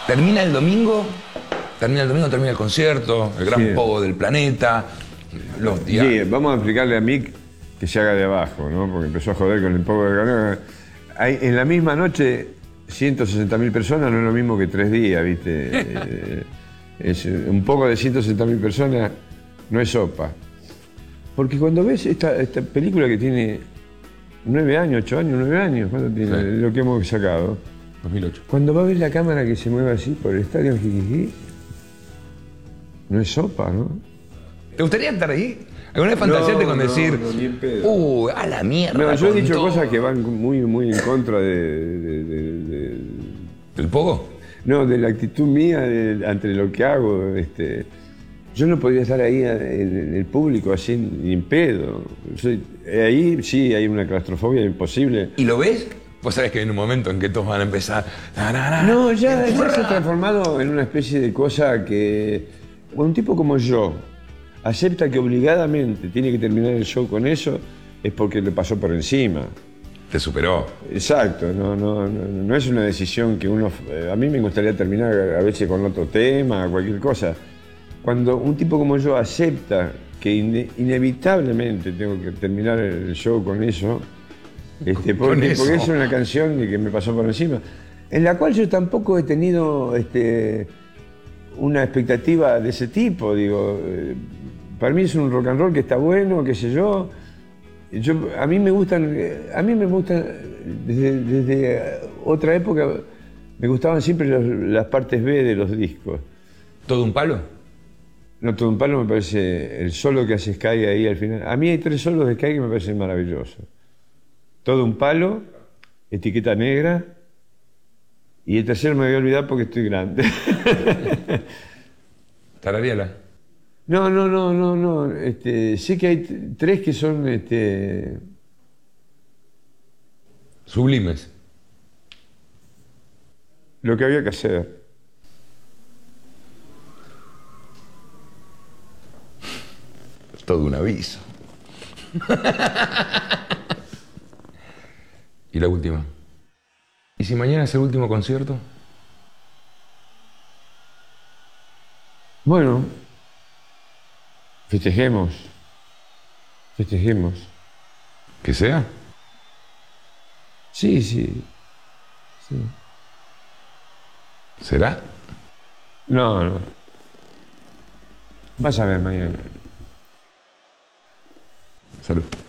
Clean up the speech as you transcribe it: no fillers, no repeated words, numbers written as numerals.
Termina el domingo, termina el concierto, el gran pogo del planeta, los días. Sí, vamos a explicarle a Mick que se haga de abajo, ¿no? Porque empezó a joder con el pogo del planeta. En la misma noche, 160.000 personas no es lo mismo que 3 días, ¿viste? Un poco de 160.000 personas no es sopa. Porque cuando ves esta película que tiene 9 años, 8 años, 9 años, ¿cuánto tiene? Sí. Lo que hemos sacado. 2008. Cuando va a ver la cámara que se mueve así por el estadio en Jiquiquí, no es sopa, ¿no? ¿Te gustaría estar ahí? ¿Alguna vez fantaseaste con decir, ni en pedo. A la mierda? No, yo he dicho cosas que van muy, muy en contra ¿Del pogo? No, de la actitud mía ante lo que hago. Yo no podría estar ahí en el público así ni en pedo. Ahí sí hay una claustrofobia imposible. ¿Y lo ves? Vos sabés que hay un momento en que todos van a empezar... No, ya se ha transformado en una especie de cosa que... Un tipo como yo acepta que obligadamente tiene que terminar el show con eso, es porque le pasó por encima. Te superó. Exacto, no es una decisión que uno... A mí me gustaría terminar a veces con otro tema, cualquier cosa. Cuando un tipo como yo acepta que inevitablemente tengo que terminar el show con eso, porque es una canción que me pasó por encima, en la cual yo tampoco he tenido una expectativa de ese tipo, digo. Para mí es un rock and roll que está bueno, qué sé yo. A mí me gustan desde otra época, me gustaban siempre las partes B de los discos. ¿Todo un palo? No, Todo un palo me parece el solo que hace Sky ahí al final. A mí hay 3 solos de Sky que me parecen maravillosos. Todo un palo, Etiqueta Negra, y el tercero me voy a olvidar porque estoy grande. Tarareala. No. Sé que hay 3 que son sublimes. Lo que había que hacer. Es todo un aviso. Y la última. ¿Y si mañana es el último concierto? Bueno, festejemos. ¿Que sea? Sí. ¿Será? No. Vas a ver mañana. Salud.